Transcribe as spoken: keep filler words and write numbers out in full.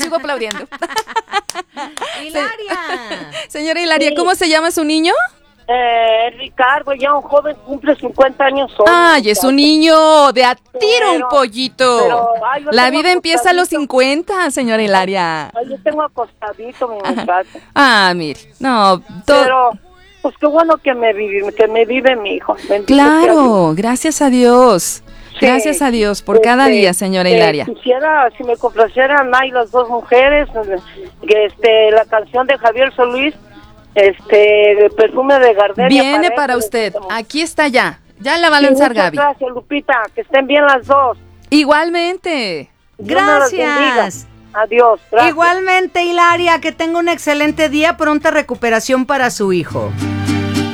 sigo aplaudiendo. Hilaria. Señora Hilaria, Sí. ¿cómo se llama su niño? Eh, Ricardo, ya un joven cumple cincuenta años hoy. Ay, es un niño de a tiro un Pero- pollito. pero, ay, yo La tengo vida empieza a los acostadito. cincuenta, señora Hilaria. Ay, yo tengo acostadito, mi muchacho. Ah, mire, no, to- Pero, pues qué bueno que me vive, que me vive mi hijo. Bendito sea Dios. claro, gracias a Dios. Sí. Gracias a Dios por cada Este, día, señora eh, Hilaria. Quisiera, si me complacieran, hay las dos mujeres, que este, la canción de Javier Solís, este, el perfume de Gardenia. Viene para él. usted. Aquí está ya. Ya la va a Sí, lanzar muchas Gaby. gracias, Lupita, que estén bien las dos. Igualmente. Dios me las bendiga. Gracias. Adiós. Gracias. Igualmente, Hilaria, que tenga un excelente día, pronta recuperación para su hijo.